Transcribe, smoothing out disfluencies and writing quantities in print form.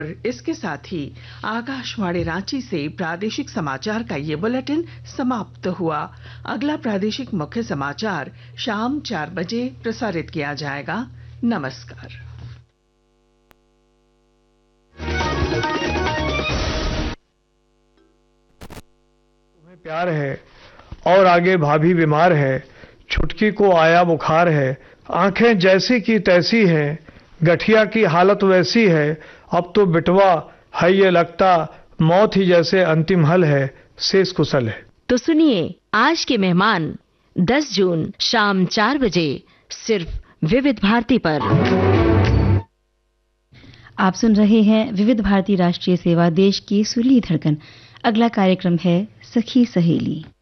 इसके साथ ही आकाशवाणी रांची से प्रादेशिक समाचार का ये बुलेटिन समाप्त हुआ। अगला प्रादेशिक मुख्य समाचार शाम 4 बजे प्रसारित किया जाएगा। नमस्कार। तुम्हें प्यार है और आगे भाभी बीमार है, छुटकी को आया बुखार है, आंखें जैसी की तैसी हैं, गठिया की हालत वैसी है, अब तो बिटवा है ये लगता मौत ही जैसे अंतिम हल है, शेष कुशल है। तो सुनिए आज के मेहमान 10 जून शाम 4 बजे सिर्फ विविध भारती पर। आप सुन रहे हैं विविध भारती राष्ट्रीय सेवा, देश की सुरीली धड़कन। अगला कार्यक्रम है सखी सहेली।